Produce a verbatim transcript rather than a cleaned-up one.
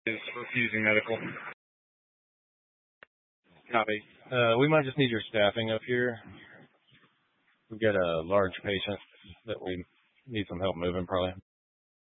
is refusing medical. Copy. Uh, we might just need your staffing up here. We've got a large patient that we need some help moving, probably.